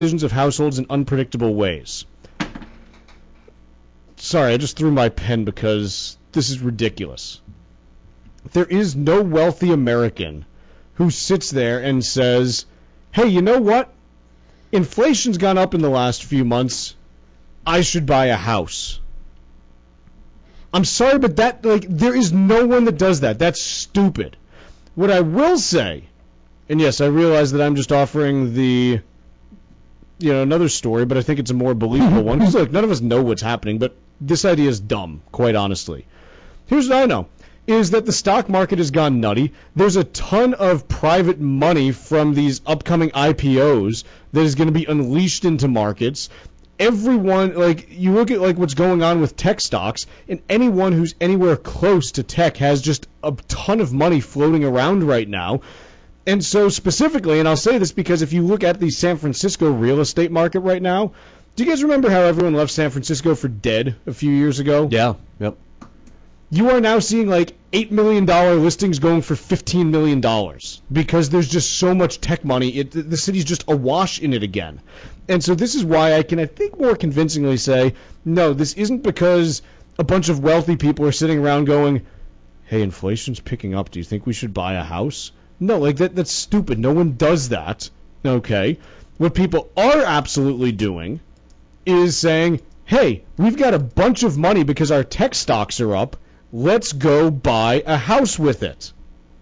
decisions of households in unpredictable ways. Sorry, I just threw my pen because this is ridiculous. There is no wealthy American who sits there and says, hey, you know what? Inflation's gone up in the last few months. I should buy a house. I'm sorry, but there is no one that does that. That's stupid. What I will say, and yes, I realize that I'm just offering another story, but I think it's a more believable one. Because look, none of us know what's happening, but this idea is dumb, quite honestly. Here's what I know, is that the stock market has gone nutty. There's a ton of private money from these upcoming IPOs that is going to be unleashed into markets. Everyone, you look at what's going on with tech stocks, and anyone who's anywhere close to tech has just a ton of money floating around right now. And so specifically, and I'll say this because if you look at the San Francisco real estate market right now, do you guys remember how everyone left San Francisco for dead a few years ago? Yeah, yep. You are now seeing $8 million listings going for $15 million because there's just so much tech money. The city's just awash in it again. And so this is why I can, I think, more convincingly say, no, this isn't because a bunch of wealthy people are sitting around going, hey, inflation's picking up. Do you think we should buy a house? No, that's stupid. No one does that. Okay. What people are absolutely doing is saying, hey, we've got a bunch of money because our tech stocks are up. Let's go buy a house with it.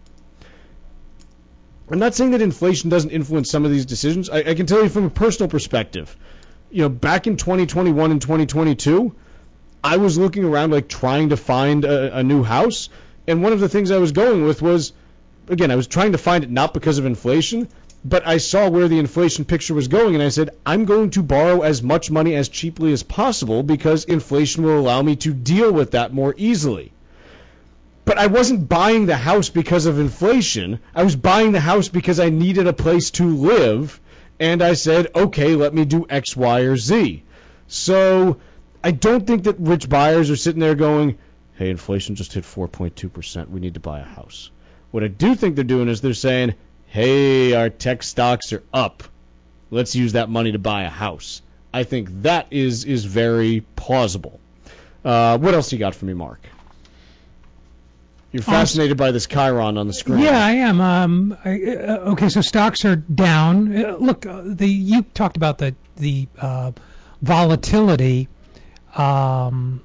I'm not saying that inflation doesn't influence some of these decisions. I can tell you from a personal perspective. Back in 2021 and 2022, I was looking around trying to find a new house. And one of the things I was going with was, again, I was trying to find it not because of inflation, but I saw where the inflation picture was going, and I said, I'm going to borrow as much money as cheaply as possible because inflation will allow me to deal with that more easily. But I wasn't buying the house because of inflation. I was buying the house because I needed a place to live, and I said, okay, let me do X, Y, or Z. So I don't think that rich buyers are sitting there going, hey, inflation just hit 4.2%. We need to buy a house. What I do think they're doing is they're saying, hey, our tech stocks are up. Let's use that money to buy a house. I think that is very plausible. What else you got for me, Mark? You're fascinated by this Chiron on the screen. Yeah, I am. Okay, so stocks are down. Look, you talked about the volatility.